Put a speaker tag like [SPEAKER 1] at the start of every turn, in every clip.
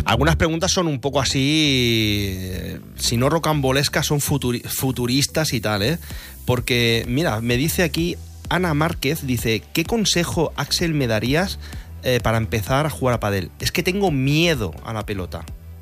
[SPEAKER 1] Algunas preguntas son un poco así, si no rocambolescas, son futuristas y tal, ¿eh? Porque, mira, me dice aquí Ana Márquez, dice, ¿qué consejo, Axel, me darías para empezar a jugar a pádel? Es que tengo miedo a la pelota.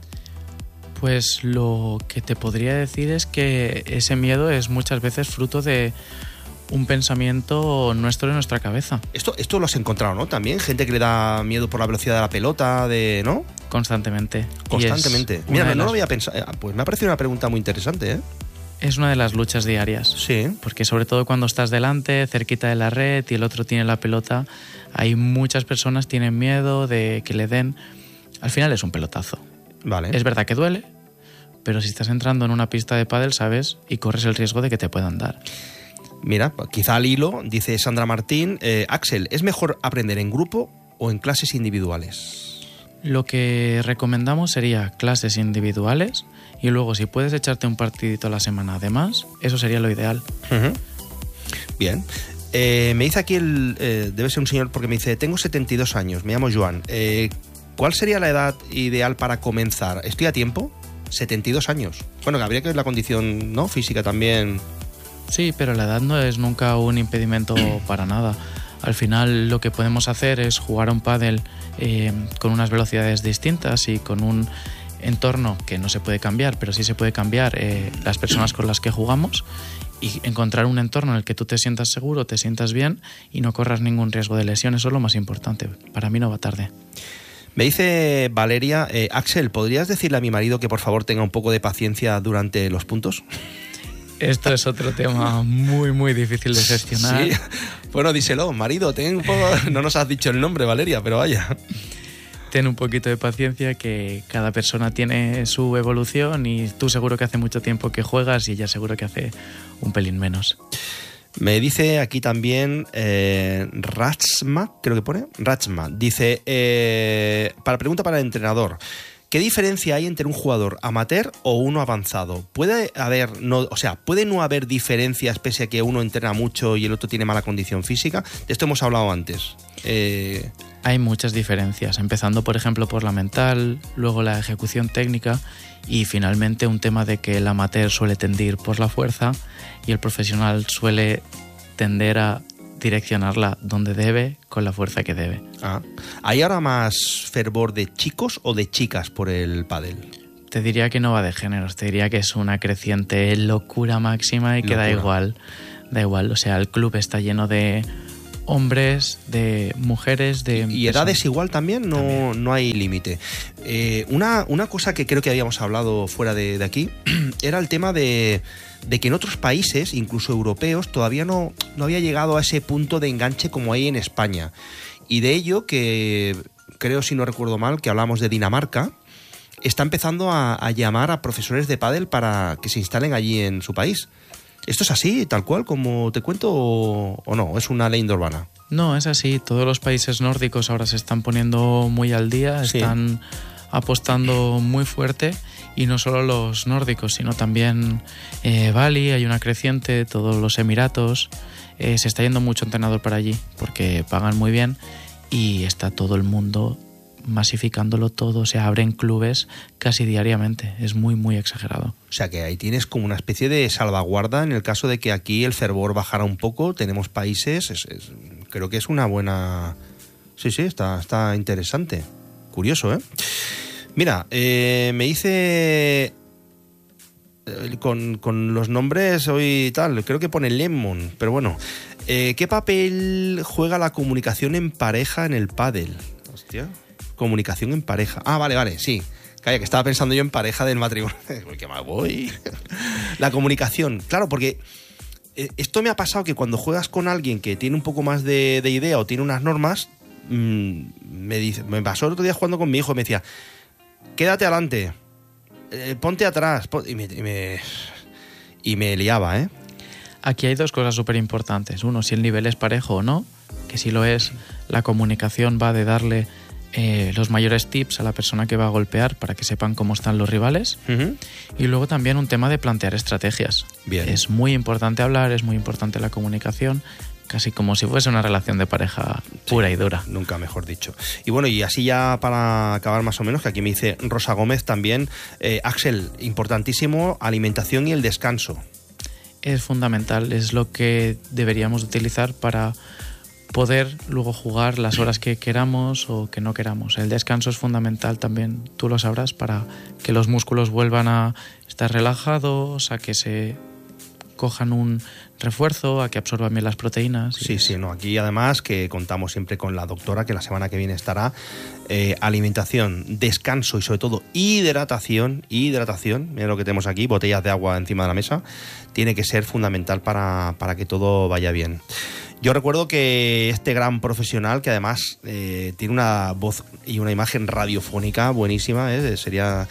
[SPEAKER 2] Pues lo que te podría decir es que ese miedo es muchas veces fruto de un pensamiento nuestro en nuestra cabeza.
[SPEAKER 1] Esto lo has encontrado, ¿no? También gente que le da miedo por la velocidad de la pelota, ¿no?
[SPEAKER 2] Constantemente.
[SPEAKER 1] Mira, no lo había pensado. Pues me ha parecido una pregunta muy interesante, ¿eh?
[SPEAKER 2] Es una de las luchas diarias.
[SPEAKER 1] Sí.
[SPEAKER 2] Porque sobre todo cuando estás delante, cerquita de la red y el otro tiene la pelota, hay muchas personas que tienen miedo de que le den. Al final es un pelotazo.
[SPEAKER 1] Vale.
[SPEAKER 2] Es verdad que duele, pero si estás entrando en una pista de pádel, sabes, y corres el riesgo de que te puedan dar.
[SPEAKER 1] Mira, quizá al hilo, dice Sandra Martín, Axel, ¿es mejor aprender en grupo o en clases individuales?
[SPEAKER 2] Lo que recomendamos sería clases individuales y luego si puedes echarte un partidito a la semana además, eso sería lo ideal.
[SPEAKER 1] Uh-huh. Bien. Me dice aquí, debe ser un señor porque me dice, tengo 72 años, me llamo Joan. ¿Cuál sería la edad ideal para comenzar? ¿Estoy a tiempo? 72 años. Bueno, que habría que ver la condición, ¿no?, física también.
[SPEAKER 2] Sí, pero la edad no es nunca un impedimento para nada. Al final lo que podemos hacer es jugar a un pádel con unas velocidades distintas y con un entorno que no se puede cambiar, pero sí se puede cambiar las personas con las que jugamos y encontrar un entorno en el que tú te sientas seguro, te sientas bien y no corras ningún riesgo de lesión. Eso es lo más importante. Para mí no va tarde.
[SPEAKER 1] Me dice Valeria, Axel, ¿podrías decirle a mi marido que por favor tenga un poco de paciencia durante los puntos?
[SPEAKER 2] Esto es otro tema muy, muy difícil de gestionar.
[SPEAKER 1] Sí. Bueno, díselo, marido, ten un poco... No nos has dicho el nombre, Valeria, pero vaya.
[SPEAKER 2] Ten un poquito de paciencia, que cada persona tiene su evolución y tú seguro que hace mucho tiempo que juegas y ella seguro que hace un pelín menos.
[SPEAKER 1] Me dice aquí también Ratsma, creo que pone, Ratsma, dice, pregunta para el entrenador, ¿qué diferencia hay entre un jugador amateur o uno avanzado? ¿Puede no haber diferencias pese a que uno entrena mucho y el otro tiene mala condición física? De esto hemos hablado antes.
[SPEAKER 2] Hay muchas diferencias, empezando por ejemplo por la mental, luego la ejecución técnica y finalmente un tema de que el amateur suele tender por la fuerza y el profesional suele tender a direccionarla donde debe, con la fuerza que debe.
[SPEAKER 1] ¿Hay ahora más fervor de chicos o de chicas por el pádel?
[SPEAKER 2] Te diría que no va de géneros, te diría que es una creciente locura máxima y que da igual. O sea, el club está lleno de hombres, de mujeres, de...
[SPEAKER 1] ¿Y edades igual también? No hay límite. Una cosa que creo que habíamos hablado fuera de aquí era el tema de que en otros países, incluso europeos, todavía no había llegado a ese punto de enganche como hay en España. Y de ello que, creo, si no recuerdo mal, que hablamos de Dinamarca, está empezando a llamar a profesores de pádel para que se instalen allí en su país. ¿Esto es así, tal cual, como te cuento, o no? ¿Es una leyenda urbana?
[SPEAKER 2] No, es así. Todos los países nórdicos ahora se están poniendo muy al día, sí. Están apostando muy fuerte, y no solo los nórdicos, sino también Bali, hay una creciente, todos los Emiratos. Se está yendo mucho entrenador para allí porque pagan muy bien y está todo el mundo masificándolo todo, se abren clubes casi diariamente, es muy muy exagerado.
[SPEAKER 1] O sea que ahí tienes como una especie de salvaguarda en el caso de que aquí el fervor bajara un poco, tenemos países, creo que es una buena... Sí, está interesante, curioso, ¿eh? Mira, me dice... Con los nombres hoy tal, creo que pone Lemon, pero bueno, ¿qué papel juega la comunicación en pareja en el pádel? Hostia... Comunicación en pareja. Vale, sí. Calla, que estaba pensando yo en pareja del matrimonio. ¿Qué más voy? La comunicación. Claro, porque esto me ha pasado que cuando juegas con alguien que tiene un poco más de idea o tiene unas normas, me pasó el otro día jugando con mi hijo y me decía, quédate adelante, ponte atrás. Y me liaba, ¿eh?
[SPEAKER 2] Aquí hay dos cosas súper importantes. Uno, si el nivel es parejo o no, que si lo es, la comunicación va de darle... los mayores tips a la persona que va a golpear para que sepan cómo están los rivales. Uh-huh. Y luego también un tema de plantear estrategias.
[SPEAKER 1] Bien.
[SPEAKER 2] Es muy importante hablar, es muy importante la comunicación, casi como si fuese una relación de pareja pura y dura.
[SPEAKER 1] Nunca mejor dicho. Y bueno, y así ya para acabar más o menos, que aquí me dice Rosa Gómez también, Axel, importantísimo, alimentación y el descanso.
[SPEAKER 2] Es fundamental, es lo que deberíamos utilizar para poder luego jugar las horas que queramos o que no queramos. El descanso es fundamental también, tú lo sabrás, para que los músculos vuelvan a estar relajados, a que se cojan un refuerzo, a que absorban bien las proteínas.
[SPEAKER 1] Sí, no, aquí además que contamos siempre con la doctora, que la semana que viene estará. Alimentación, descanso y sobre todo hidratación, mira lo que tenemos aquí, botellas de agua encima de la mesa, tiene que ser fundamental para que todo vaya bien. Yo recuerdo que este gran profesional, que además tiene una voz y una imagen radiofónica buenísima, sería,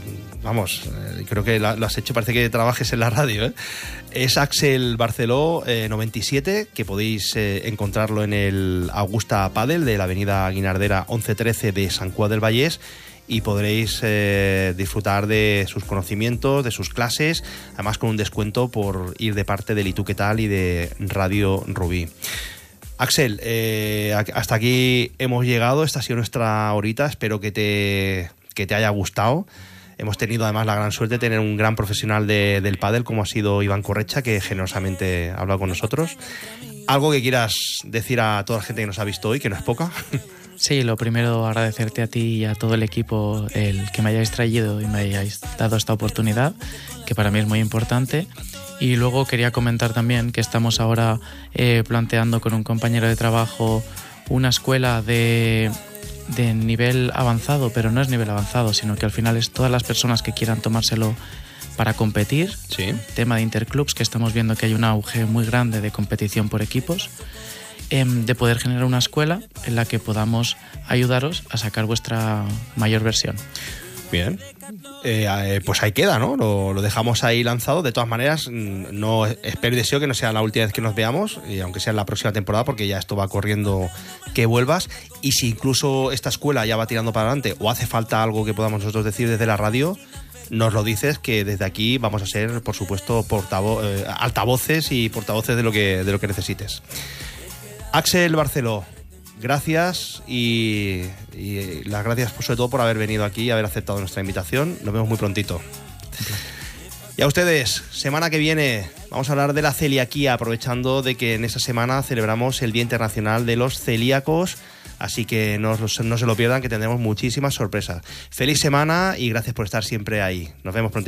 [SPEAKER 1] creo que lo has hecho, parece que trabajes en la radio, es Axel Barceló 97, que podéis encontrarlo en el Augusta Padel de la avenida Guinardera 1113 de Sant Cugat del Vallès, y podréis disfrutar de sus conocimientos, de sus clases, además con un descuento por ir de parte del ¿Y tú qué tal? Y de Radio Rubí. Axel, hasta aquí hemos llegado, esta ha sido nuestra horita, espero que te haya gustado. Hemos tenido además la gran suerte de tener un gran profesional del pádel como ha sido Iván Correcha, que generosamente ha hablado con nosotros. ¿Algo que quieras decir a toda la gente que nos ha visto hoy, que no es poca?
[SPEAKER 2] Sí, lo primero, agradecerte a ti y a todo el equipo el que me hayáis traído y me hayáis dado esta oportunidad, que para mí es muy importante. Y luego quería comentar también que estamos ahora planteando con un compañero de trabajo una escuela de nivel avanzado, pero no es nivel avanzado, sino que al final es todas las personas que quieran tomárselo para competir.
[SPEAKER 1] Sí.
[SPEAKER 2] Tema de interclubs, que estamos viendo que hay un auge muy grande de competición por equipos. De poder generar una escuela en la que podamos ayudaros a sacar vuestra mayor versión.
[SPEAKER 1] Bien, pues ahí queda, ¿no? Lo dejamos ahí lanzado. De todas maneras, no espero y deseo que no sea la última vez que nos veamos, y aunque sea en la próxima temporada, porque ya esto va corriendo, que vuelvas. Y si incluso esta escuela ya va tirando para adelante o hace falta algo que podamos nosotros decir desde la radio, nos lo dices, que desde aquí vamos a ser, por supuesto, altavoces y portavoces de lo que necesites. Axel Barceló, gracias y las gracias sobre todo por haber venido aquí y haber aceptado nuestra invitación. Nos vemos muy prontito. Y a ustedes, semana que viene vamos a hablar de la celiaquía, aprovechando de que en esta semana celebramos el Día Internacional de los Celíacos, así que no se lo pierdan, que tendremos muchísimas sorpresas. Feliz semana y gracias por estar siempre ahí. Nos vemos pronto.